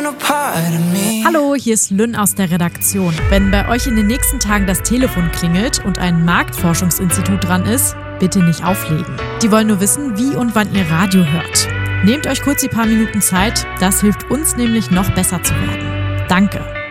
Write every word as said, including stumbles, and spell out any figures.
Hallo, hier ist Lynn aus der Redaktion. Wenn bei euch in den nächsten Tagen das Telefon klingelt und ein Marktforschungsinstitut dran ist, bitte nicht auflegen. Die wollen nur wissen, wie und wann ihr Radio hört. Nehmt euch kurz die paar Minuten Zeit, das hilft uns nämlich noch besser zu werden. Danke.